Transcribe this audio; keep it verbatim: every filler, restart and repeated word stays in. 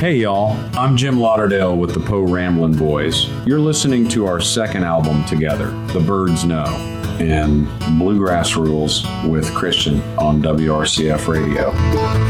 Hey y'all, I'm Jim Lauderdale with the Poe Ramblin' Boys. You're listening to our second album together, The Birds Know, and Bluegrass Rules with Christian on W R C F Radio.